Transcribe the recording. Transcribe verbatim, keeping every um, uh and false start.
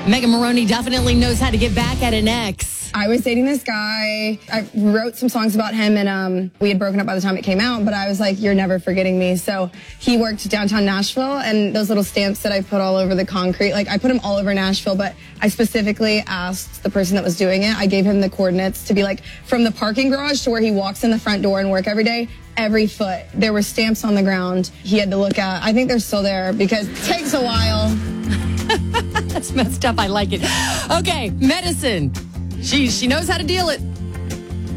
Megan Maroney definitely knows how to get back at an ex. I was dating this guy. I wrote some songs about him, and um, we had broken up by the time it came out, but I was like, you're never forgetting me. So he worked downtown Nashville, and those little stamps that I put all over the concrete, like I put them all over Nashville, but I specifically asked the person that was doing it, I gave him the coordinates to be like, from the parking garage to where he walks in the front door and work every day, every foot, there were stamps on the ground he had to look at. I think they're still there because it takes a while. That's messed up. I like it. Okay, medicine. She, she knows how to deal it.